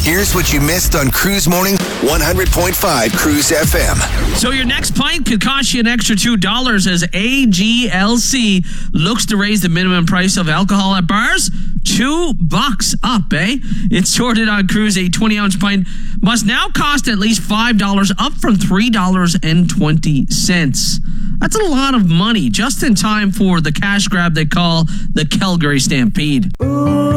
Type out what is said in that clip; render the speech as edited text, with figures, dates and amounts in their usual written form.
Here's what you missed on Cruise Morning, 100.5 Cruise FM. So your next pint could cost you an extra $2 as AGLC looks to raise the minimum price of alcohol at bars $2 up, eh? It's sorted on Cruise. A 20-ounce pint must now cost at least $5, up from $3.20. That's a lot of money, just in time for the cash grab they call the Calgary Stampede.